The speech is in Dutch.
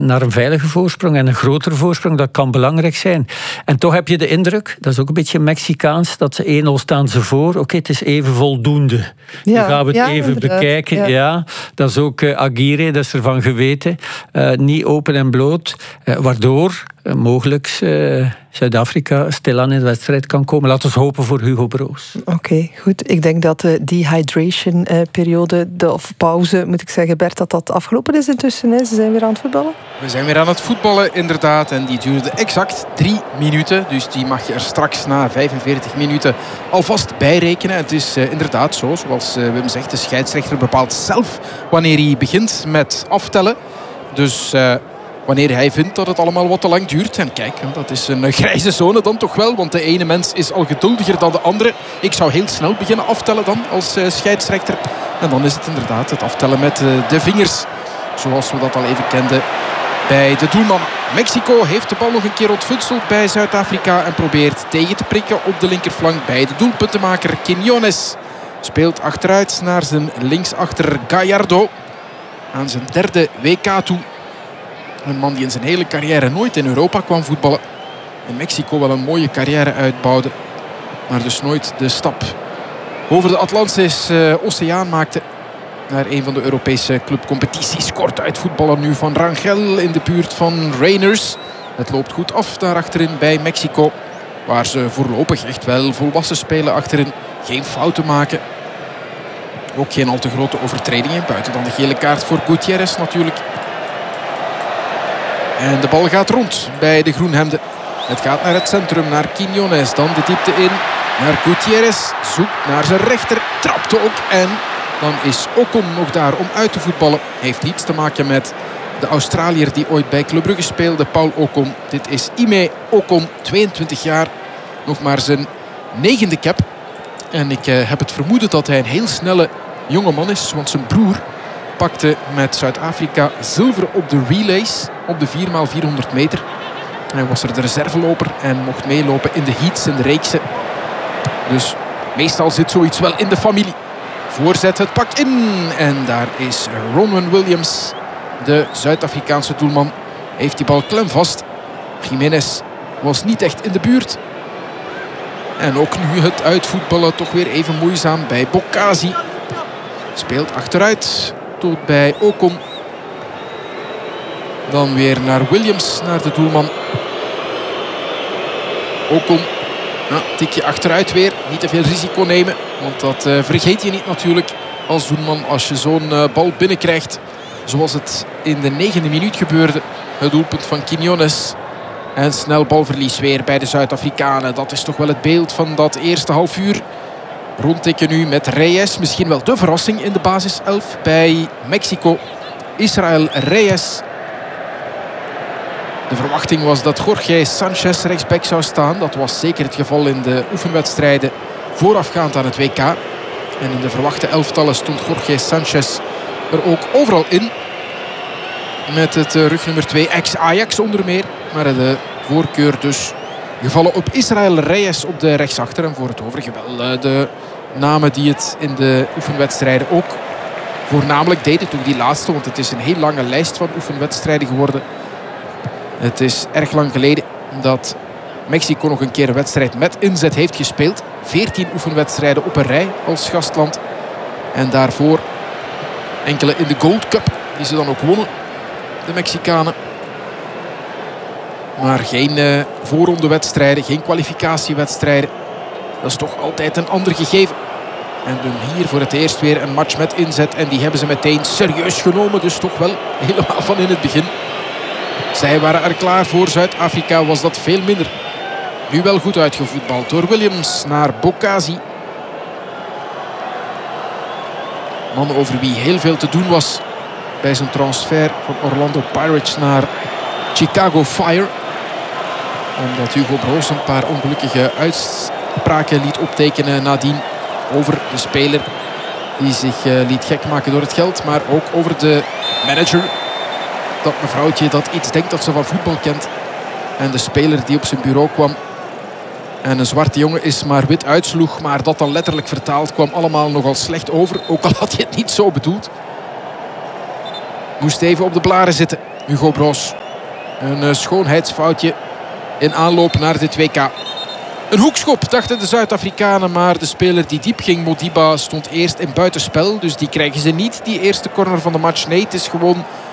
naar een veilige voorsprong en een grotere voorsprong. Dat kan belangrijk zijn. En toch heb je de indruk, dat is ook een beetje Mexicaans, dat ze 1-0 staan ze voor. Oké, het is even voldoende. Nu gaan we het even bekijken. Ja, dat is ook Aguirre, dat is ervan geweten. Niet open en bloot. Waardoor mogelijk Zuid-Afrika stilaan in de wedstrijd kan komen. Laten we hopen voor Hugo Broos. Oké, goed. Ik denk dat de dehydration-periode, of pauze, moet ik zeggen, Bert, dat afgelopen is intussen. Hè? Ze zijn weer aan het voetballen. We zijn weer aan het voetballen, inderdaad. En die duurde exact 3 minuten. Dus die mag je er straks na 45 minuten alvast bijrekenen. Het is inderdaad zo, zoals Wim zegt, de scheidsrechter bepaalt zelf wanneer hij begint met aftellen. Dus wanneer hij vindt dat het allemaal wat te lang duurt. En kijk, dat is een grijze zone dan toch wel. Want de ene mens is al geduldiger dan de andere. Ik zou heel snel beginnen aftellen dan als scheidsrechter. En dan is het inderdaad het aftellen met de vingers. Zoals we dat al even kenden bij de doelman. Mexico heeft de bal nog een keer ontfutseld bij Zuid-Afrika. En probeert tegen te prikken op de linkerflank bij de doelpuntenmaker Quiñones. Speelt achteruit naar zijn linksachter Gallardo. Aan zijn 3e WK toe. Een man die in zijn hele carrière nooit in Europa kwam voetballen. In Mexico wel een mooie carrière uitbouwde. Maar dus nooit de stap over de Atlantische Oceaan maakte. Naar een van de Europese clubcompetities. Kort uit voetballen nu van Rangel in de buurt van Reiners. Het loopt goed af daar achterin bij Mexico. Waar ze voorlopig echt wel volwassen spelen achterin. Geen fouten maken. Ook geen al te grote overtredingen. Buiten dan de gele kaart voor Gutierrez natuurlijk. En de bal gaat rond bij de groenhemden. Het gaat naar het centrum, naar Quiñones. Dan de diepte in naar Gutierrez. Zoekt naar zijn rechter. Trapte ook. En dan is Ocon nog daar om uit te voetballen. Heeft niets te maken met de Australiër die ooit bij Club Brugge speelde. Paul Ocon. Dit is Ime Ocon. 22 jaar. Nog maar zijn 9e cap. En ik heb het vermoeden dat hij een heel snelle jonge man is. Want zijn broer pakte met Zuid-Afrika zilver op de relays. Op de 4x400 meter. Hij was er de reserveloper en mocht meelopen in de heats en de reeksen. Dus meestal zit zoiets wel in de familie. Voorzet het pak in. En daar is Ronwen Williams. De Zuid-Afrikaanse doelman heeft die bal klem vast. Jiménez was niet echt in de buurt. En ook nu het uitvoetballen toch weer even moeizaam bij Bokazi. Speelt achteruit tot bij Ocon. Dan weer naar Williams, naar de doelman. Ocon. Tikje achteruit weer. Niet te veel risico nemen. Want dat vergeet je niet natuurlijk als doelman. Als je zo'n bal binnenkrijgt. Zoals het in de 9e minuut gebeurde. Het doelpunt van Quiñones. En snel balverlies weer bij de Zuid-Afrikanen. Dat is toch wel het beeld van dat eerste half uur. Rondtikken nu met Reyes. Misschien wel de verrassing in de basiself bij Mexico. Israel Reyes. De verwachting was dat Jorge Sanchez rechtsback zou staan. Dat was zeker het geval in de oefenwedstrijden voorafgaand aan het WK. En in de verwachte elftallen stond Jorge Sanchez er ook overal in. Met het rugnummer 2 ex-Ajax onder meer. Maar de voorkeur dus gevallen op Israel Reyes op de rechtsachter. En voor het overige wel de namen die het in de oefenwedstrijden ook voornamelijk deden. Toch die laatste, want het is een heel lange lijst van oefenwedstrijden geworden. Het is erg lang geleden dat Mexico nog een keer een wedstrijd met inzet heeft gespeeld. 14 oefenwedstrijden op een rij als gastland. En daarvoor enkele in de Gold Cup die ze dan ook wonnen, de Mexicanen. Maar geen voorrondewedstrijden, geen kwalificatiewedstrijden. Dat is toch altijd een ander gegeven. En doen hier voor het eerst weer een match met inzet. En die hebben ze meteen serieus genomen. Dus toch wel helemaal van in het begin. Zij waren er klaar voor. Zuid-Afrika was dat veel minder. Nu wel goed uitgevoetbald door Williams naar Bokazi. Man over wie heel veel te doen was bij zijn transfer van Orlando Pirates naar Chicago Fire. Omdat Hugo Broos een paar ongelukkige uitspraken liet optekenen nadien over de speler die zich liet gek maken door het geld. Maar ook over de manager. Dat mevrouwtje dat iets denkt dat ze van voetbal kent. En de speler die op zijn bureau kwam. En een zwarte jongen is maar wit uitsloeg. Maar dat dan letterlijk vertaald kwam allemaal nogal slecht over. Ook al had hij het niet zo bedoeld. Moest even op de blaren zitten. Hugo Broos. Een schoonheidsfoutje in aanloop naar dit WK. Een hoekschop, dachten de Zuid-Afrikanen, maar de speler die diep ging, Modiba, stond eerst in buitenspel. Dus die krijgen ze niet, die eerste corner van de match. Nee, het is gewoon